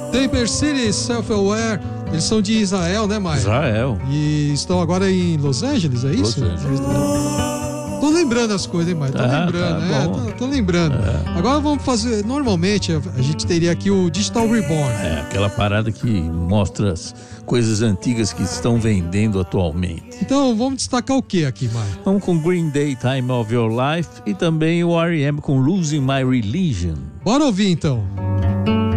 Taper City, Self-Aware, eles são de Israel, né, Maia? Israel. E estão agora em Los Angeles, é isso? Los Angeles. Tô lembrando as coisas, hein, Maia? Tô lembrando, tô lembrando. Agora vamos fazer, normalmente a gente teria aqui o Digital Reborn. Aquela parada que mostra as coisas antigas que estão vendendo atualmente. Então vamos destacar o que aqui, Maia? Vamos com Green Day, Time of Your Life, e também o R.E.M. com Losing My Religion. Bora ouvir então.